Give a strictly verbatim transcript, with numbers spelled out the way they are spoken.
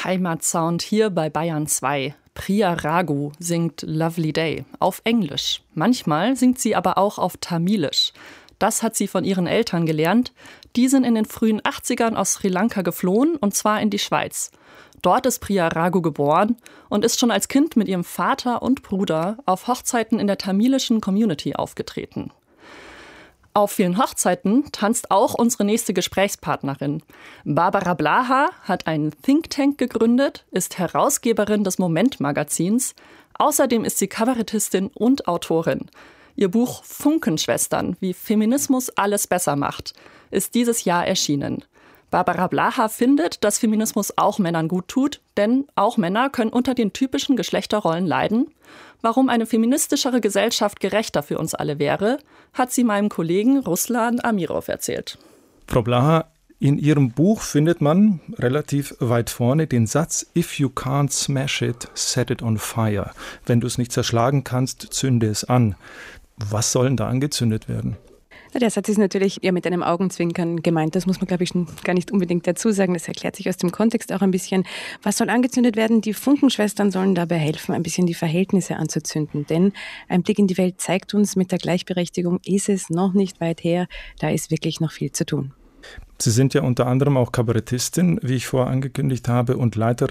Heimatsound hier bei Bayern zwei. Priya Raghu singt Lovely Day auf Englisch. Manchmal singt sie aber auch auf Tamilisch. Das hat sie von ihren Eltern gelernt. Die sind in den frühen achtzigern aus Sri Lanka geflohen, und zwar in die Schweiz. Dort ist Priya Raghu geboren und ist schon als Kind mit ihrem Vater und Bruder auf Hochzeiten in der tamilischen Community aufgetreten. Auf vielen Hochzeiten tanzt auch unsere nächste Gesprächspartnerin. Barbara Blaha hat einen Think Tank gegründet, ist Herausgeberin des Moment-Magazins. Außerdem ist sie Kabarettistin und Autorin. Ihr Buch Funkenschwestern, wie Feminismus alles besser macht, ist dieses Jahr erschienen. Barbara Blaha findet, dass Feminismus auch Männern gut tut, denn auch Männer können unter den typischen Geschlechterrollen leiden. Warum eine feministischere Gesellschaft gerechter für uns alle wäre, hat sie meinem Kollegen Ruslan Amirov erzählt. Frau Blaha, in Ihrem Buch findet man relativ weit vorne den Satz "If you can't smash it, set it on fire." Wenn du es nicht zerschlagen kannst, zünde es an. Was soll denn da angezündet werden? Der Satz ist natürlich eher mit einem Augenzwinkern gemeint. Das muss man, glaube ich, gar nicht unbedingt dazu sagen. Das erklärt sich aus dem Kontext auch ein bisschen. Was soll angezündet werden? Die Funkenschwestern sollen dabei helfen, ein bisschen die Verhältnisse anzuzünden. Denn ein Blick in die Welt zeigt uns, mit der Gleichberechtigung ist es noch nicht weit her. Da ist wirklich noch viel zu tun. Sie sind ja unter anderem auch Kabarettistin, wie ich vorher angekündigt habe, und Leiterin